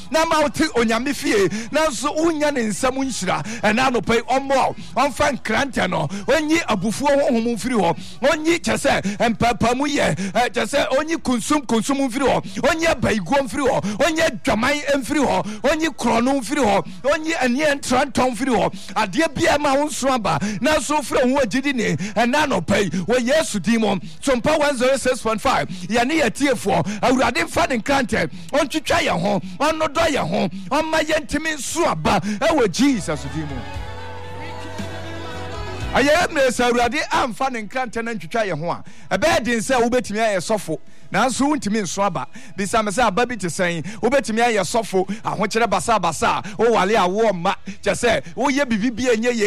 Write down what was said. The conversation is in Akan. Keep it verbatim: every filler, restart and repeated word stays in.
na ma wote onyame fie nanso unya ne nsam nhyira ɛna no pɛ ɔmo ɔmfa nkrante no onyi abufuo honhom mfiri hɔ onyi kyese empapamu ye kyese onyi konsum konsum mfiri hɔ onyi abaiguo mfiri hɔ onyi dwaman mfiri hɔ onyi krono mfiri hɔ onyi anie entranton mfiri hɔ ade bia ma wo nso aba nanso frɛ ho agidi ne ɛna no pɛ wo Yesu dimo sompa one oh six point five yɛne yɛtiefo awurade mfa ne nkrante ɔntwitwa yɛ ho ɔnodɔ yɛ ho ɔma yɛntimi nso aba ɛwɔ Jesus dimo ayɛ mmerɛ sɛ awurade amfa ne nkrante na ntwitwa yɛ ho a ɛbɛyɛ den sɛ wobɛtumi ayɛ sɔfo nanso wontimi nso aba bisa me sɛ aba bi te sɛn wobɛtumi ayɛ sɔfo ahokyerɛ basa basa wo wale a wo ma kyɛ sɛ woyɛ bibi bi enye